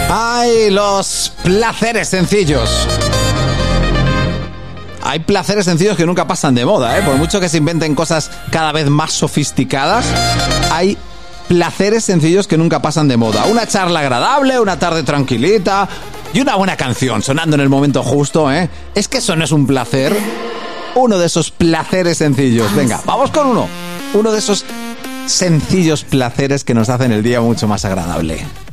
¡Ay, los placeres sencillos! Hay placeres sencillos que nunca pasan de moda, ¿eh? Por mucho que se inventen cosas cada vez más sofisticadas, hay placeres sencillos que nunca pasan de moda. Una charla agradable, una tarde tranquilita y una buena canción sonando en el momento justo, ¿eh? Es que eso no es un placer. Uno de esos placeres sencillos. Venga, vamos con uno. Uno de esos sencillos placeres que nos hacen el día mucho más agradable.